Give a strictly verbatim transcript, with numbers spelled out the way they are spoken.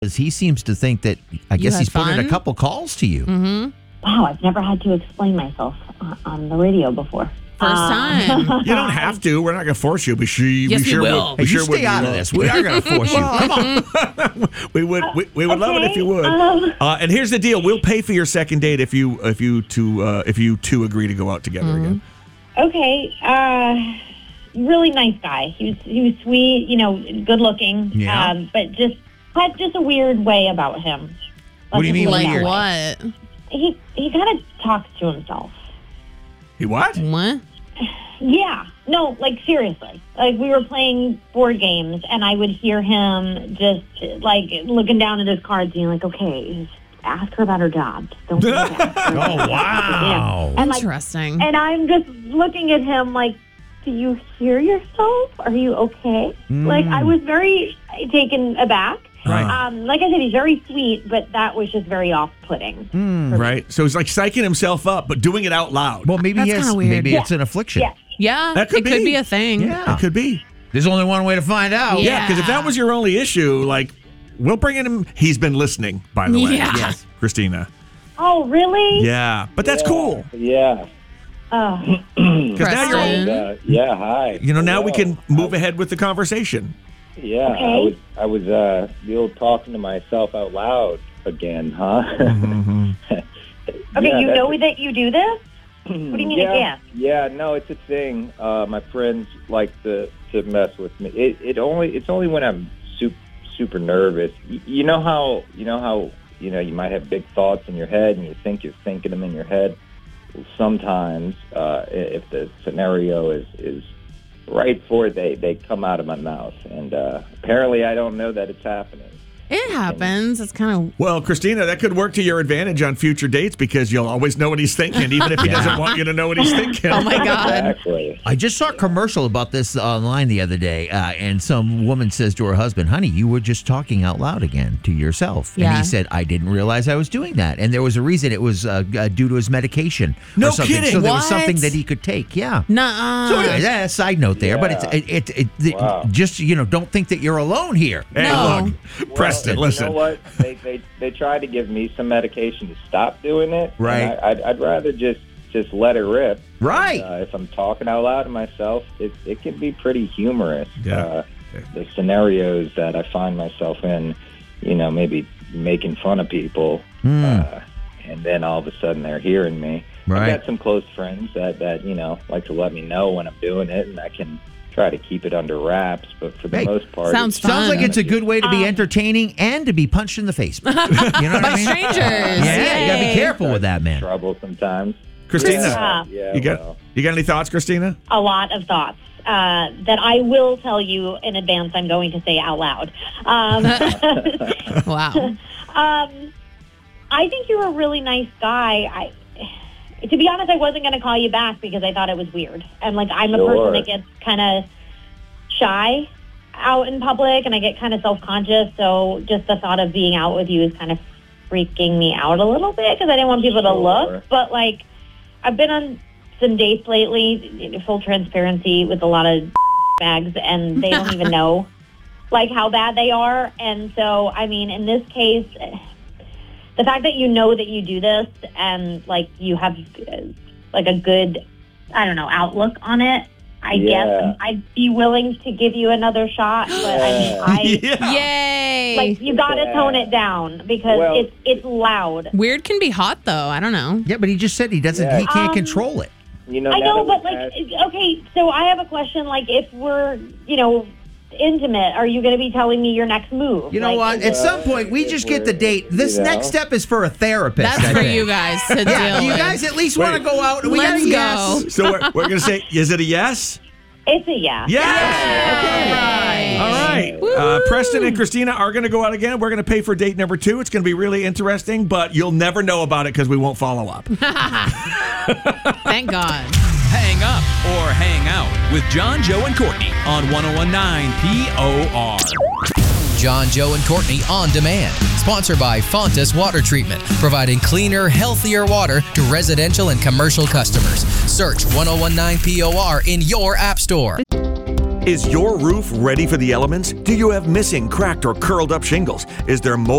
He seems to think that, I You guess had he's put in fun? a couple calls to you. Mm-hmm. Wow, I've never had to explain myself uh, on the radio before. First Uh, time. You don't have to. We're not going to force you. We, sure, Yes, we we sure will. would. Hey, We you sure stay would out of love- this. We are going to force you. Come on. We would. We, we would love it if you would. Um, Uh, and here's the deal: we'll pay for your second date if you if you two uh, if you two agree to go out together Mm-hmm. again. Okay, uh, really nice guy. He was he was sweet, you know, good looking. Yeah. Um, but just had just a weird way about him. What do you Let's mean just put it Like weird? that way. what? He he kind of talks to himself. He what? What? Yeah. No, like seriously. Like we were playing board games and I would hear him just like looking down at his cards being like, okay, just ask her about her job. Just don't do that. Oh, wow. And like Interesting. and I'm just looking at him like, do you hear yourself? Are you okay? Like I was very taken aback. Right. Um, like I said, he's very sweet, but that was just very off-putting. Right. So he's like psyching himself up, but doing it out loud. Well, maybe That's he has, kinda weird. maybe Yeah. it's an affliction. Yeah. yeah, That could it could be. be a thing. Yeah. It could be. There's only one way to find out. Yeah, because if that was your only issue, like we'll bring in him. He's been listening, by the way. Yeah. Yes. Christina. Oh, really? Yeah, but that's cool. Yeah. Oh. Because now you're, Preston. Uh, yeah, hi. you know, now we Hello. can move ahead with the conversation. Yeah, I Okay. was, I was, uh, the old talking to myself out loud again, huh? Okay, Yeah, you that's know a- that you do this? What do you mean yeah, again? Yeah, no, it's a thing. Uh, my friends like to, to mess with me. It, it only, it's only when I'm super, super nervous. Y- You know how, you know how, you know, you might have big thoughts in your head and you think you're thinking them in your head. Sometimes, uh, if the scenario is, is right for it, they, they come out of my mouth. And uh, apparently I don't know that it's happening. It happens. It's kind of Well, Christina, that could work to your advantage on future dates because you'll always know what he's thinking, even if he doesn't want you to know what he's thinking. oh my god. Exactly. I just saw a commercial about this online the other day, uh, and some woman says to her husband, honey, you were just talking out loud again to yourself. And Yeah. he said, I didn't realize I was doing that. And there was a reason. It was uh, uh, due to his medication No or something. kidding. So there was What? something that he could take. Yeah. Nuh-uh. So anyway, yeah, side note there, but it's Yeah. it, it, it, the- Wow. just, you know, don't think that you're alone here. Hey, No. look, Preston, Well, listen. You know what? They, they they tried to give me some medication to stop doing it. and Right. I, I'd, I'd rather just just let it rip. Right. Uh, if I'm talking out loud to myself, it it can be pretty humorous. Yeah. Uh, the scenarios that I find myself in, you know, maybe making fun of people, uh, and then all of a sudden they're hearing me. Right. I've got some close friends that that you know like to let me know when I'm doing it, and I can try to keep it under wraps. But for the Hey, most part, sounds it's- fun. Sounds like it's a good way to be entertaining and to be punched in the face. You know what By I mean? strangers. Yeah, you got to be Yay. careful with that, man. trouble sometimes. Christina, Yeah. Yeah, you got well. you got any thoughts, Christina? A lot of thoughts uh, that I will tell you in advance I'm going to say out loud. Um, Wow. um, I think you're a really nice guy. I, to be honest, I wasn't going to call you back because I thought it was weird. And like, I'm a Sure. person that gets kind of shy out in public, and I get kind of self-conscious. So just the thought of being out with you is kind of freaking me out a little bit because I didn't want people to Sure. look. But like, I've been on some dates lately, full transparency, with a lot of bags, and they don't even know like how bad they are. And so, I mean, in this case, the fact that you know that you do this and like you have uh, like a good, I don't know, outlook on it, I Yeah. guess I'd be willing to give you another shot. But I mean, I Yeah. Yay. like you got to Yeah. tone it down because Well- it's it's loud. Weird can be hot though. I don't know. Yeah, but he just said he doesn't. Yeah. He can't Um, control it. You know, I now know, that but we've like, had- okay, so I have a question. Like, if we're, you know, intimate, are you going to be telling me your next move? You know Like, what? At some point, we if just get the we're- date. This you know. next step is for a therapist. That's I for think. you guys to deal Yeah, you with. guys at least want to Wait. go out. We got Let's a go. yes. So we're, we're going to say, is it a yes? It's a yeah. Yes. All right. Uh, Preston and Christina are going to go out again. We're going to pay for date number two. It's going to be really interesting, but you'll never know about it because we won't follow up. Thank God. Hang up or hang out with John, Joe, and Courtney on one oh one nine P O R. John, Joe, and Courtney On Demand. Sponsored by Fontas Water Treatment, providing cleaner, healthier water to residential and commercial customers. Search one oh one nine P O R in your app store. Is your roof ready for the elements? Do you have missing, cracked, or curled up shingles? Is there mold?